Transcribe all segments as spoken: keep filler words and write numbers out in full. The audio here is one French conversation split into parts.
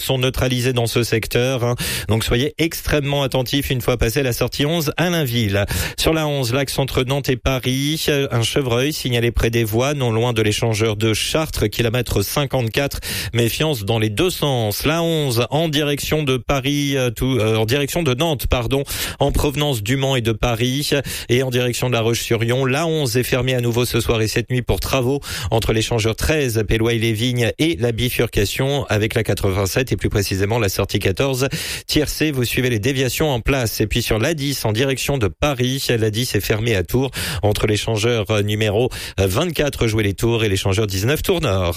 sont neutralisés dans ce secteur. Hein. Donc soyez extrêmement attentifs une fois passé la sortie onze à Blainville. Sur la onze, l'axe entre Nantes et Paris, un chevreuil signalé près des voies, non loin de l'échangeur de Chartres, kilomètre cinquante-quatre. Méfiance dans les deux sens. La onze, en direction de Paris, tout, euh, en direction de Nantes, pardon, en provenance du Mans et de Paris, et en direction de La Roche-sur-Yon. La onze est fermée à nouveau ce soir et cette nuit pour travaux entre l'échangeur treize, Péloy-les-Vignes, et la bifurcation avec la quatre-vingt-sept et plus précisément la sortie quatorze. Tiercé, vous suivez les déviations en place. Et puis sur l'A dix, en direction de Paris, l'A dix est fermée à Tours entre l'échangeur numéro vingt-quatre, jouez les Tours, et l'échangeur dix-neuf, Tours Nord.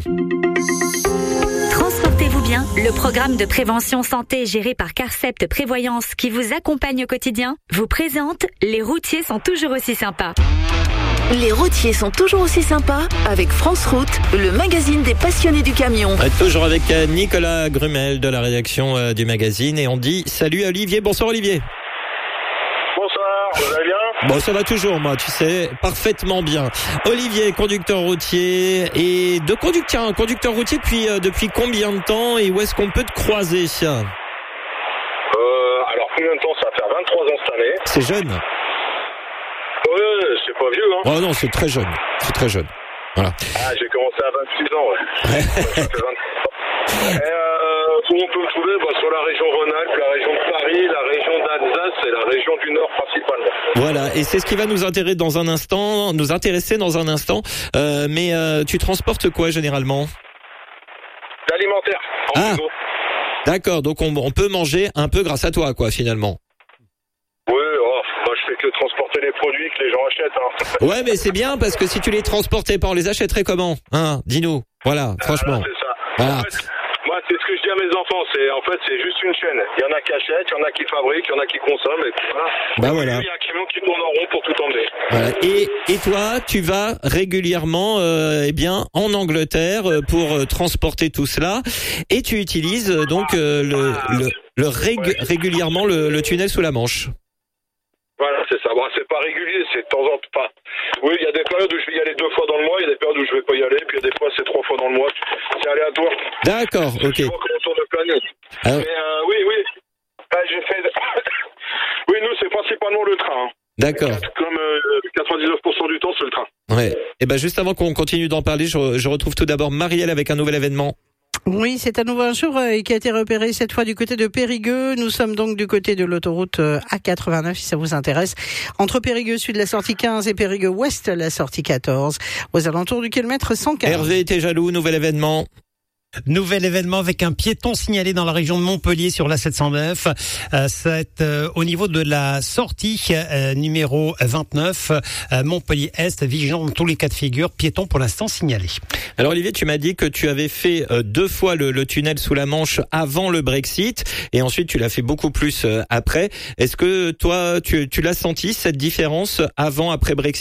Transportez-vous bien, le programme de prévention santé géré par Carcept Prévoyance qui vous accompagne au quotidien vous présente Les routiers sont toujours aussi sympas. Les routiers sont toujours aussi sympas avec France Route, le magazine des passionnés du camion. Toujours avec Nicolas Grumel de la rédaction du magazine, et on dit salut à Olivier. Bonsoir Olivier. Bonsoir, vous allez bien ? Bon, ça va toujours, moi, tu sais, parfaitement bien. Olivier, conducteur routier, et de conducteur, un conducteur routier depuis, euh, depuis combien de temps, et où est-ce qu'on peut te croiser ? euh, Alors, combien de temps ? Ça va faire vingt-trois ans cette année. C'est jeune. Oui, c'est pas vieux, hein. Oh non, c'est très jeune, c'est très jeune. Voilà. Ah, j'ai commencé à vingt-six ans, ouais. Ça fait vingt-trois ans. Et, euh, où on peut le trouver ? Bah, sur la région Rhône-Alpes, la région de Paris, la région d'Alsace et la région du Nord principalement. Voilà, et c'est ce qui va nous intéresser dans un instant, nous intéresser dans un instant. Euh, mais euh, tu transportes quoi généralement ? L'alimentaire, en Ah, frigo. D'accord, donc on, on peut manger un peu grâce à toi, quoi, finalement. Oui, oh, moi je fais que transporter les produits que les gens achètent. Hein. Ouais, mais c'est bien, parce que si tu les transportais pas, on les achèterait comment ? Hein ? Dis-nous. Voilà, franchement. Ah, c'est ça. Voilà. En fait, moi, c'est ce que je dis à mes enfants. C'est en fait, c'est juste une chaîne. Il y en a qui achètent, il y en a qui fabriquent, il y en a qui consomment, et puis voilà. Bah voilà. Il y a un camion qui tourne en rond pour tout emmener. Voilà. Et, et toi, tu vas régulièrement, euh, eh bien, en Angleterre euh, pour euh, transporter tout cela, et tu utilises euh, donc euh, le, le, le rég- régulièrement le, le tunnel sous la Manche. Voilà, c'est ça. Bon, c'est pas régulier, c'est de temps en temps. Pas. Oui, il y a des périodes où je vais y aller deux fois dans le mois, il y a des périodes où je vais pas y aller, puis il y a des fois c'est trois fois dans le mois. C'est aléatoire. D'accord, ok. Je vois comment tourne le planning. Alors... Mais euh, oui, oui. Bah, j'ai fait. Oui, nous c'est principalement le train. Hein. D'accord. Comme euh, quatre-vingt-dix-neuf pour cent du temps, c'est le train. Ouais. Et ben juste avant qu'on continue d'en parler, je, je retrouve tout d'abord Marielle avec un nouvel événement. Oui, c'est à nouveau un chevreuil qui a été repéré cette fois du côté de Périgueux. Nous sommes donc du côté de l'autoroute A quatre-vingt-neuf, si ça vous intéresse. Entre Périgueux Sud, la sortie quinze, et Périgueux Ouest, la sortie quatorze, aux alentours du kilomètre cent quinze. Hervé était jaloux, nouvel événement. Nouvel événement avec un piéton signalé dans la région de Montpellier sur la sept cent neuf. Euh, c'est euh, au niveau de la sortie euh, numéro vingt-neuf, euh, Montpellier-Est, vigilant dans tous les cas de figure, piéton pour l'instant signalé. Alors Olivier, tu m'as dit que tu avais fait euh, deux fois le, le tunnel sous la Manche avant le Brexit, et ensuite tu l'as fait beaucoup plus euh, après. Est-ce que toi, tu, tu l'as senti, cette différence avant-après Brexit ?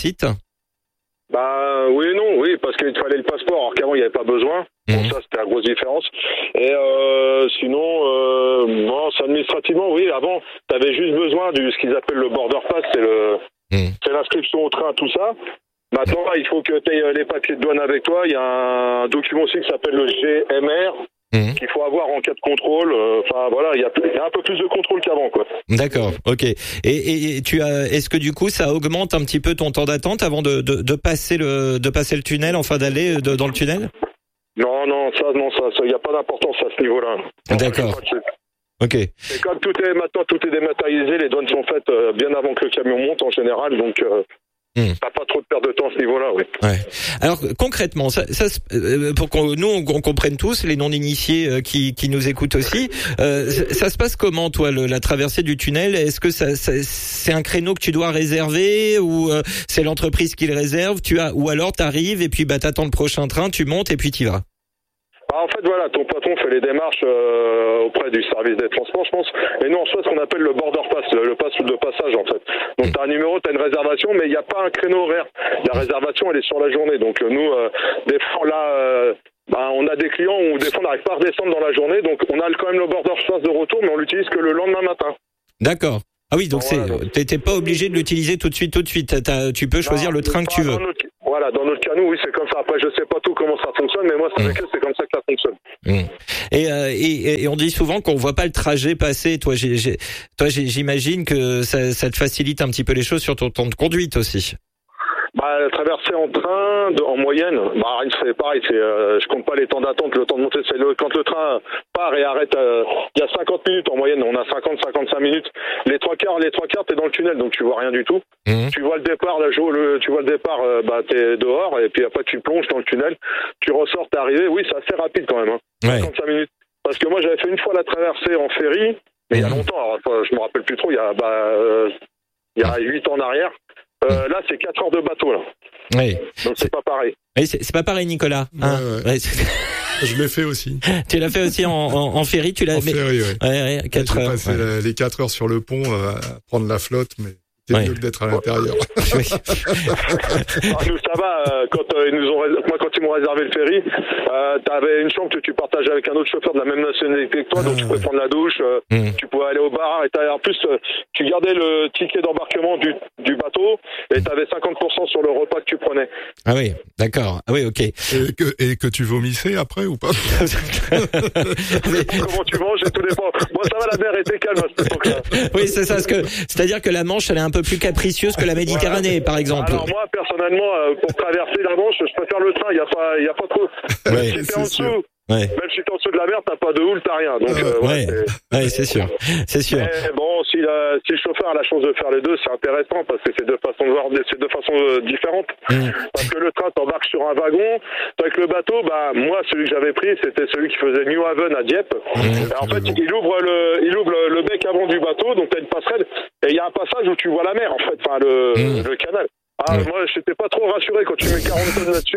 Bah oui et non, oui, parce qu'il fallait le passeport, alors qu'avant il n'y avait pas besoin. Mmh. Donc ça, c'était la grosse différence. Et euh, sinon, euh, bon, administrativement, oui, avant, tu avais juste besoin de ce qu'ils appellent le border pass, c'est le, mmh. c'est l'inscription au train, tout ça. Maintenant, il faut que tu aies les papiers de douane avec toi. Il y a un document aussi qui s'appelle le G M R. Mmh. Qu'il faut avoir en cas de contrôle. Enfin euh, voilà, il y, y a un peu plus de contrôle qu'avant, quoi. D'accord, ok. Et, et, et tu as, est-ce que du coup ça augmente un petit peu ton temps d'attente avant de, de, de passer le de passer le tunnel, enfin d'aller de, dans le tunnel ? Non, non, ça, non, ça, il n'y a pas d'importance à ce niveau-là. D'accord. Ok. Et comme tout est maintenant, tout est dématérialisé, les douanes sont faites euh, bien avant que le camion monte en général, donc. Euh, Mmh. T'as pas trop de perte de temps à ce niveau-là, oui. Ouais. Alors concrètement, ça, ça euh, pour qu'on nous on, on comprenne tous, les non-initiés euh, qui, qui nous écoutent aussi, euh, ça, ça se passe comment, toi, le, la traversée du tunnel ? Est-ce que ça, ça, c'est un créneau que tu dois réserver, ou euh, c'est l'entreprise qui le réserve ? Tu as, ou alors t'arrives et puis bah t'attends le prochain train, tu montes et puis t'y vas. En fait, voilà, ton patron fait les démarches euh, auprès du service des transports, je pense. Et nous, on reçoit ce qu'on appelle le border pass, le, le pass de passage, en fait. Donc, tu as un numéro, tu as une réservation, mais il n'y a pas un créneau horaire. La réservation, elle est sur la journée. Donc, euh, nous, euh, des fois, là, euh, bah, on a des clients où des fois, on n'arrive pas à redescendre dans la journée. Donc, on a quand même le border pass de retour, mais on l'utilise que le lendemain matin. D'accord. Ah oui, donc voilà, c'est, t'es, t'es pas obligé de l'utiliser tout de suite, tout de suite. T'as, tu peux choisir non, le train que tu veux. Notre, voilà, dans notre cas, nous, oui, c'est comme ça. Après, je sais pas tout comment ça fonctionne, mais moi, c'est avec eux, c'est comme ça que ça fonctionne. Mmh. Et, euh, et, et on dit souvent qu'on voit pas le trajet passer. Toi, j'ai, j'ai, toi, j'ai, j'imagine que ça, ça te facilite un petit peu les choses sur ton temps de conduite aussi. Bah, traverser en train, de, en moyenne, bah, c'est pareil, c'est, euh, je compte pas les temps d'attente, le temps de monter, c'est le, quand le train part et arrête, euh, il y a cinquante minutes en moyenne, on a cinquante, cinquante-cinq minutes. Les trois quarts, les trois quarts, t'es dans le tunnel, donc tu vois rien du tout. Mmh. Tu vois le départ, là, le, tu vois le départ, euh, bah, t'es dehors, et puis après tu plonges dans le tunnel, tu ressors, t'es arrivé, oui, c'est assez rapide quand même, hein. Ouais. cinquante-cinq minutes. Parce que moi, j'avais fait une fois la traversée en ferry, mais mmh. il y a longtemps, alors, je me rappelle plus trop, il y a, bah, euh, il y a huit ans en arrière. Euh, là, c'est quatre heures de bateau, là. Oui. Donc, c'est, c'est pas pareil. Oui, c'est, c'est pas pareil, Nicolas. Hein, ouais, ouais. Ouais, je l'ai fait aussi. Tu l'as fait aussi en, en, en ferry, tu l'as En mais... ferry, oui. Ouais, ouais, quatre J'ai heures. passé ouais. les quatre heures sur le pont euh, à prendre la flotte, mais c'est ouais. mieux que d'être à l'intérieur. Oui. Alors, nous, ça va, euh, quand euh, ils nous ont, moi, quand ils m'ont réservé le ferry, euh, t'avais une chambre que tu partageais avec un autre chauffeur de la même nationalité que toi, ah, donc tu pouvais ouais. prendre la douche, euh, mmh. tu pouvais aller au bar, et t'avais, en plus, euh, tu gardais le ticket d'embarquement du, du bateau, et t'avais cinquante pour cent sur le repas que tu prenais. Ah oui, d'accord. Ah oui, ok. Et que, et que tu vomissais après ou pas? Mais... Comment tu manges, et tout dépend. Moi, ça va, la mer était calme à cette époque-là. Oui, c'est ça, parce que, c'est-à-dire que la Manche, elle est un peu plus capricieuse que la Méditerranée, voilà. par exemple. Alors moi, personnellement, euh, pour traverser la Manche, je préfère le train. Il y a pas, il y a pas trop. Ouais, si t'es en dessous, ouais. même si t'es en dessous de la mer, t'as pas de houle, t'as rien. Donc, euh, ouais, ouais, c'est... ouais, c'est sûr, c'est sûr. Mais bon, si, la, si le chauffeur a la chance de faire les deux, c'est intéressant parce que c'est deux façons de voir, c'est deux façons euh, différentes. Mmh. Parce que le train t'embarque sur un wagon, avec le bateau, bah moi, celui que j'avais pris, c'était celui qui faisait New Haven à Dieppe. Mmh. Et en fait, il ouvre le, il ouvre le, le bec avant du bateau, donc t'as une passerelle, et il y a un passage où tu vois la mer, en fait, enfin le, mmh. le canal. Ah, ouais. Moi, j'étais pas trop rassuré quand tu mets quarante tonnes là-dessus.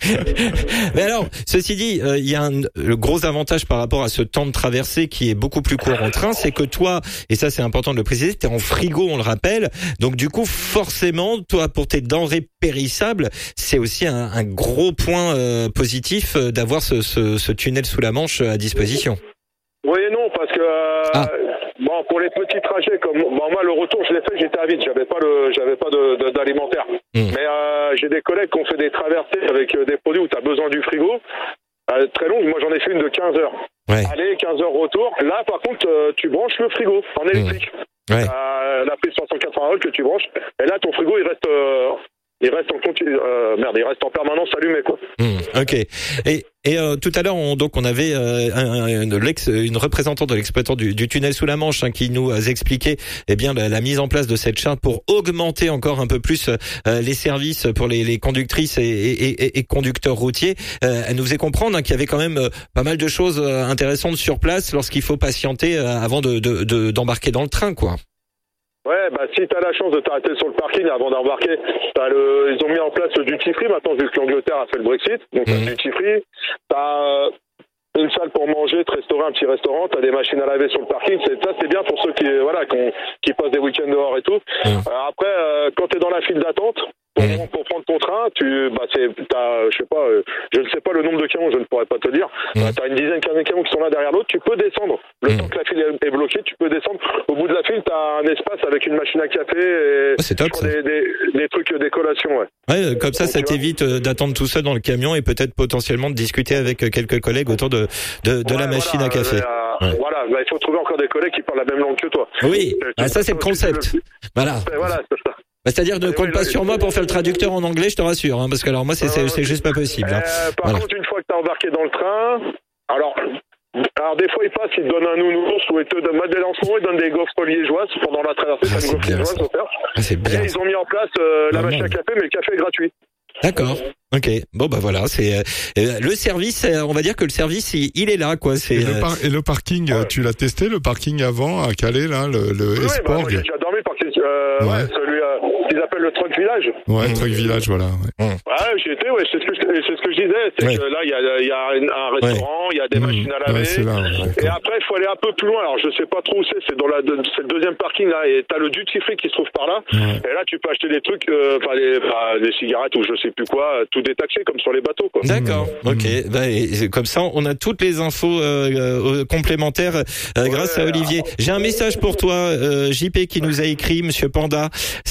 Euh. Mais alors, ceci dit, il euh, y a un, le gros avantage par rapport à ce temps de traversée qui est beaucoup plus court en train, c'est que toi, et ça c'est important de le préciser, t'es en frigo, on le rappelle. Donc du coup, forcément, toi, pour tes denrées périssables, c'est aussi un, un gros point euh, positif euh, d'avoir ce, ce, ce tunnel sous la Manche à disposition. Oui et non, parce que euh, ah. bon, pour les petits trajets, comme bon, moi le retour je l'ai fait, j'étais à vide, j'avais pas le, j'avais pas de, de d'alimentaire. Mmh. Mais euh, j'ai des collègues qui ont fait des traversées avec euh, des produits où tu as besoin du frigo, euh, très longues. Moi j'en ai fait une de quinze heures. Ouais. Allez, quinze heures retour. Là par contre, euh, tu branches le frigo en électrique. Mmh. Ouais. Euh, la prise trois cent quatre-vingts volts que tu branches. Et là ton frigo il reste, euh, il reste en continu, euh, merde, il reste en permanence allumé quoi. Mmh. Ok. Et Et euh, tout à l'heure, on, donc, on avait euh, un, un, l'ex, une représentante de l'exploitant du, du tunnel sous la Manche hein, qui nous a expliqué eh bien la, la mise en place de cette charte pour augmenter encore un peu plus euh, les services pour les, les conductrices et, et, et, et conducteurs routiers. Euh, elle nous faisait comprendre hein, qu'il y avait quand même euh, pas mal de choses euh, intéressantes sur place lorsqu'il faut patienter euh, avant de, de, de, d'embarquer dans le train, quoi. Ouais, bah si t'as la chance de t'arrêter sur le parking avant d'embarquer, t'as le, ils ont mis en place le duty free maintenant vu que l'Angleterre a fait le Brexit, donc mmh. le duty free, t'as une salle pour manger, te restaurer, un petit restaurant, t'as des machines à laver sur le parking, c'est ça c'est bien pour ceux qui voilà qui, qui passent des week-ends dehors et tout. Mmh. Euh, après, euh, quand t'es dans la file d'attente pour, mmh. pour prendre ton train, tu bah c'est t'as je sais pas, euh, je ne sais pas le nombre de camions, je ne pourrais pas te dire. Mmh. Bah, t'as une dizaine, quinze de camions qui sont là derrière l'autre, tu peux descendre. Le mmh. temps que la file est bloquée, tu peux descendre. Au bout de la file, t'as un espace avec une machine à café et oh, c'est top, ça. Des, des, des trucs de collation, ouais. Ouais, comme ça, donc, ça t'évite vois. d'attendre tout seul dans le camion et peut-être potentiellement de discuter avec quelques collègues autour de de, de ouais, la machine voilà, à café. Euh, ouais. Voilà, bah, il faut trouver encore des collègues qui parlent la même langue que toi. Oui, ah, ça c'est le concept. Le... Voilà. Voilà, c'est ça. Bah, c'est-à-dire ne compte oui, pas sur moi pour faire le traducteur en anglais, je te rassure, hein, parce que alors moi c'est, c'est, c'est juste pas possible. Hein. Euh, par voilà. contre, une fois que t'as embarqué dans le train, alors, alors des fois ils passent, ils te donnent un nounours ou ils te donnent des lancements, ils donnent des gaufres liégeoises pendant la traversée, ah, t'as une gaufre liégeoise au faire. Ah, c'est bien. Et ils ont mis en place euh, la ah, machine non. à café, mais le café est gratuit. D'accord. Ok. Bon bah voilà, c'est euh, le service. Euh, on va dire que le service, il, il est là, quoi. C'est. Et le, par- et le parking, ouais. tu l'as testé le parking avant à Calais là, le, le oui, Esporg. Bah, moi, j'ai déjà dormi le parking, euh, ouais. ouais, celui euh, qu'ils appellent le Truck Village. Ouais, mmh. Truck Village, voilà. Ouais, mmh. ouais j'y étais, ouais, c'est ce que je, c'est ce que je disais, c'est ouais. que là il y a, il y a un restaurant, il ouais. y a des mmh. machines à laver. Ouais, c'est là, ouais, et après il faut aller un peu plus loin. Alors je sais pas trop où c'est, c'est dans la c'est le deuxième parking là, et t'as le duty free qui se trouve par là. Ouais. Et là tu peux acheter des trucs, enfin euh, les, bah, des cigarettes ou je sais plus quoi, tout détaxé comme sur les bateaux, quoi. D'accord. Mmh. Ok. Bah, et, comme ça, on a toutes les infos euh, euh, complémentaires euh, ouais, grâce à Olivier. J'ai un message pour toi, euh, J P, qui nous a écrit, Monsieur Panda. Salut Seb.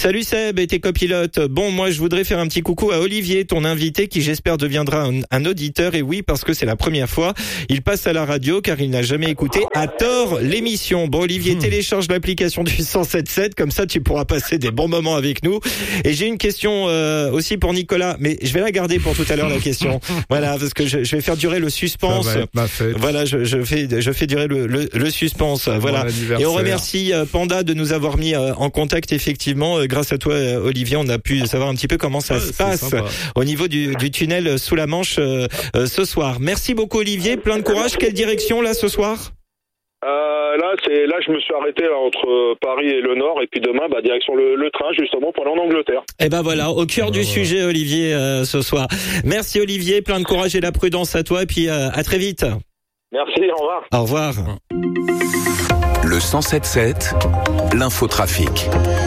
Seb était copilote. Bon, moi, je voudrais faire un petit coucou à Olivier, ton invité, qui j'espère deviendra un, un auditeur. Et oui, parce que c'est la première fois. Il passe à la radio car il n'a jamais écouté à tort l'émission. Bon, Olivier, mmh. télécharge l'application du cent sept sept. Comme ça, tu pourras passer des bons moments avec nous. Et j'ai une question euh, aussi pour Nicolas, mais je vais la garder pour tout à l'heure, la question. Voilà, parce que je, je vais faire durer le suspense. Voilà, je, je fais je fais durer le, le, le suspense. Voilà. Et on remercie euh, Panda de nous avoir mis euh, en contact. Effectivement, euh, grâce à toi, euh, Olivier, on a pu savoir un petit peu comment ça ouais, se passe sympa. Au niveau du, du tunnel sous la Manche euh, euh, ce soir. Merci beaucoup, Olivier. Plein de courage. Quelle direction là ce soir? Euh, là, c'est là, je me suis arrêté là, entre Paris et le Nord, et puis demain, bah, direction le, le train, justement, pour aller en Angleterre. Et ben voilà, au cœur oh, du ouais. sujet, Olivier, euh, ce soir. Merci, Olivier, plein de courage et de la prudence à toi, et puis euh, à très vite. Merci, au revoir. Au revoir. Le cent sept sept, l'infotrafic.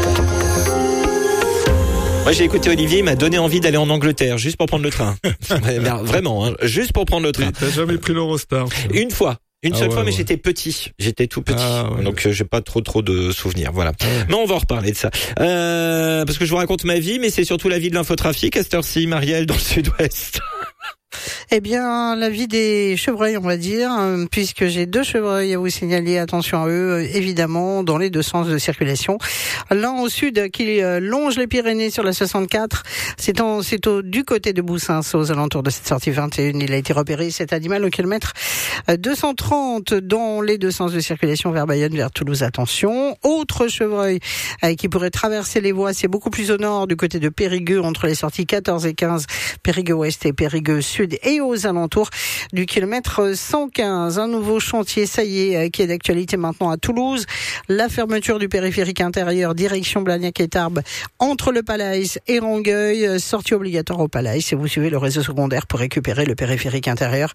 Moi, j'ai écouté Olivier, il m'a donné envie d'aller en Angleterre, juste pour prendre le train. Vraiment, hein, juste pour prendre le train. T'as jamais pris l'Eurostar? Une fois. Une ah seule ouais, fois, mais ouais. j'étais petit. J'étais tout petit. Ah ouais. Donc, euh, j'ai pas trop, trop de souvenirs. Voilà. Ouais. Mais on va en reparler de ça. Euh, parce que je vous raconte ma vie, mais c'est surtout la vie de l'infotrafic, à cette heure-ci, Marielle, dans le sud-ouest. Eh bien, la vie des chevreuils, on va dire, puisque j'ai deux chevreuils à vous signaler. Attention à eux, évidemment, dans les deux sens de circulation. L'un au sud qui longe les Pyrénées sur la soixante-quatre. C'est, en, c'est au, du côté de Boussins, aux alentours de cette sortie vingt et un. Il a été repéré, cet animal, au kilomètre deux cent trente dans les deux sens de circulation vers Bayonne, vers Toulouse. Attention. Autre chevreuil euh, qui pourrait traverser les voies, c'est beaucoup plus au nord, du côté de Périgueux, entre les sorties quatorze et quinze, Périgueux ouest et Périgueux sud, et aux alentours du kilomètre cent quinze. Un nouveau chantier, ça y est, qui est d'actualité maintenant à Toulouse. La fermeture du périphérique intérieur, direction Blagnac et Tarbes, entre le Palaïs et Rangueil. Sortie obligatoire au Palaïs et vous suivez le réseau secondaire pour récupérer le périphérique intérieur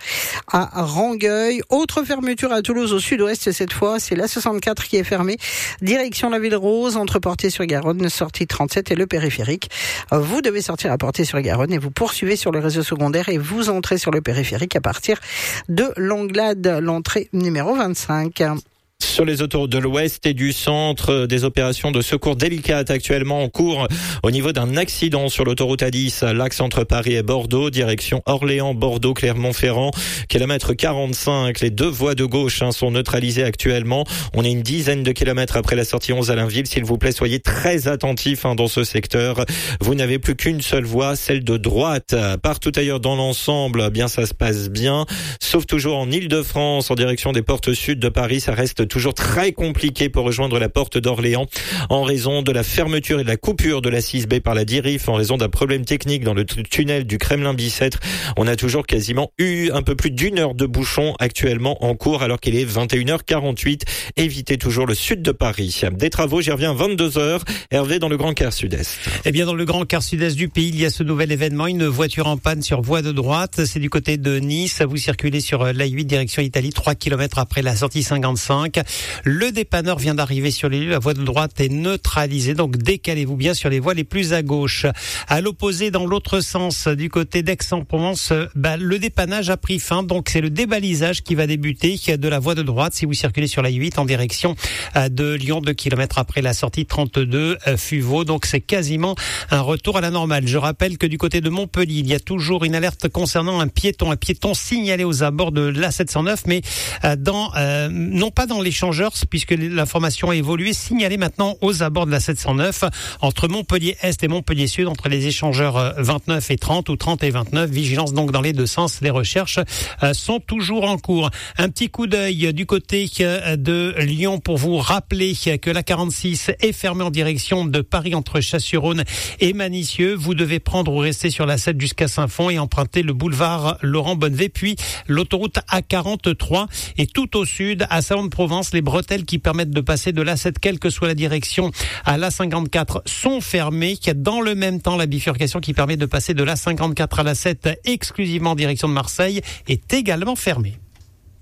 à Rangueil. Autre fermeture à Toulouse au sud-ouest cette fois, c'est la soixante-quatre qui est fermée. Direction la Ville-Rose, entre Portée-sur-Garonne, sortie trente-sept et le périphérique. Vous devez sortir à Portée-sur-Garonne et vous poursuivez sur le réseau secondaire et vous entrez sur le périphérique à partir de Langlade, l'entrée numéro vingt-cinq. Sur les autoroutes de l'Ouest et du Centre, des opérations de secours délicates actuellement en cours au niveau d'un accident sur l'autoroute A dix, l'axe entre Paris et Bordeaux, direction Orléans, Bordeaux, Clermont-Ferrand, kilomètre quarante-cinq. Les deux voies de gauche hein, sont neutralisées actuellement. On est une dizaine de kilomètres après la sortie onze à Allainville. S'il vous plaît, soyez très attentifs hein, dans ce secteur. Vous n'avez plus qu'une seule voie, celle de droite. Partout ailleurs dans l'ensemble, eh bien ça se passe bien, sauf toujours en Île-de-France, en direction des portes sud de Paris. Ça reste toujours très compliqué pour rejoindre la porte d'Orléans en raison de la fermeture et de la coupure de la six B par la DIRIF en raison d'un problème technique dans le t- tunnel du Kremlin-Bicêtre. On a toujours quasiment eu un peu plus d'une heure de bouchon actuellement en cours alors qu'il est vingt et une heures quarante-huit. Évitez toujours le sud de Paris. Des travaux, j'y reviens, vingt-deux heures. Hervé dans le Grand Quart Sud-Est. Eh bien, dans le Grand Quart Sud-Est du pays, il y a ce nouvel événement, une voiture en panne sur voie de droite. C'est du côté de Nice. Vous circulez sur l'A huit direction Italie, trois kilomètres après la sortie cinquante-cinq. Le dépanneur vient d'arriver sur les lieux. La voie de droite est neutralisée, donc décalez-vous bien sur les voies les plus à gauche. À l'opposé, dans l'autre sens, du côté d'Aix-en-Provence, bah, le dépannage a pris fin. Donc c'est le débalisage qui va débuter de la voie de droite si vous circulez sur la huit en direction de Lyon, deux kilomètres après la sortie trente-deux Fuveau. Donc c'est quasiment un retour à la normale. Je rappelle que du côté de Montpellier, il y a toujours une alerte concernant un piéton, un piéton signalé aux abords de l'A sept cent neuf, mais dans euh, non pas dans l'échangeur, puisque l'information a évolué, signalé maintenant aux abords de la sept cent neuf, entre Montpellier-Est et Montpellier-Sud, entre les échangeurs vingt-neuf et trente ou trente et vingt-neuf. Vigilance donc dans les deux sens. Les recherches sont toujours en cours. Un petit coup d'œil du côté de Lyon pour vous rappeler que la quarante-six est fermée en direction de Paris entre Chasse-sur-Rhône et Manicieux. Vous devez prendre ou rester sur la sept jusqu'à Saint-Fond et emprunter le boulevard Laurent-Bonnevet, puis l'autoroute A quarante-trois. Et tout au sud, à Salon-de-Provence, les bretelles qui permettent de passer de l'A sept, quelle que soit la direction, à l'A cinquante-quatre sont fermées. Dans le même temps, la bifurcation qui permet de passer de l'A cinquante-quatre à l'A sept exclusivement en direction de Marseille est également fermée.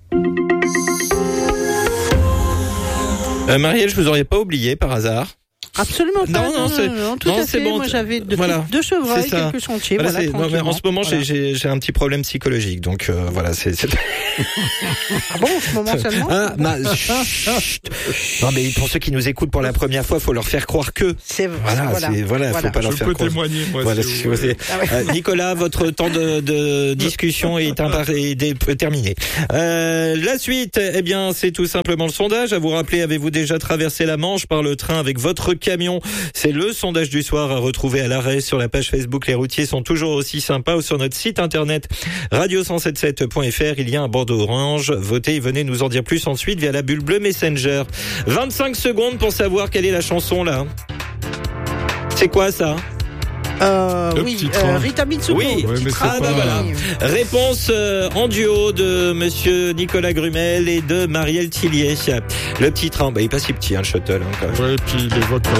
Euh, Marielle, je vous aurais pas oublié par hasard? Absolument pas. Non, non, c'est, non, tout non, à c'est fait. bon. Moi, j'avais deux, voilà. deux chevreuils, C'est ça. quelques chantiers. Voilà, Voilà, c'est, non, mais en ce moment, voilà. j'ai, j'ai, j'ai un petit problème psychologique, donc euh, voilà, c'est. c'est... Ah bon, en ce moment seulement. Ah, bah, chut. Non, mais pour ceux qui nous écoutent pour la première fois, faut leur faire croire que. C'est Voilà, voilà. c'est, voilà, Voilà. faut pas leur Je faire peux croire. témoigner, moi. Voilà, si si vous vous voulez. voulez. Euh, Nicolas, votre temps de, de discussion est, impar- est dé- terminé. Euh, la suite, eh bien, c'est tout simplement le sondage. À vous rappeler, avez-vous déjà traversé la Manche par le train avec votre camion? C'est le sondage du soir à retrouver à l'arrêt sur la page Facebook. Les routiers sont toujours aussi sympas, ou sur notre site internet radio cent soixante-dix-sept point f r. Il y a un bandeau orange. Votez et venez nous en dire plus ensuite via la bulle bleue Messenger. vingt-cinq secondes pour savoir quelle est la chanson là. C'est quoi ça? Euh, Le oui, petit euh, train. Rita Mitsuko. Oui, Ouais, mais c'est ah bah pas- voilà. Réponse euh, en duo de monsieur Nicolas Grumel et de Marielle Tillier. Le petit train, bah il est pas si petit hein, le shuttle hein, quand même. Ouais, puis les votes